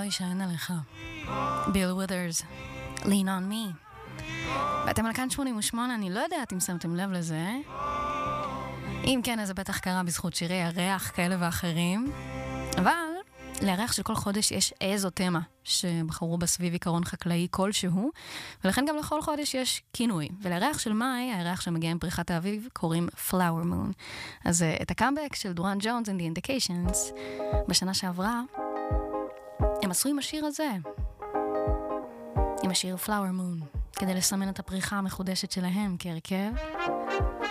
לא יישען עליך. ביל ווית'רס, Lean on me. ואתם על כאן 88, אני לא יודעת אם שמתם לב לזה. אם כן, אז זה בטח קרה בזכות שירי הריח כאלה ואחרים. אבל לירח של כל חודש יש איזו תמה שבחרו בסביב עיקרון חקלאי כלשהו, ולכן גם לכל חודש יש כינוי. ולירח של מאי, הירח שמגיע עם פריחת האביב, קוראים Flower Moon. אז את הקאמבק של דורן ג'ונס and the Indications, בשנה שעברה, הם עשו עם השיר הזה, עם השיר Flower Moon, כדי לסמן את הפריחה המחודשת שלהם כהרכב.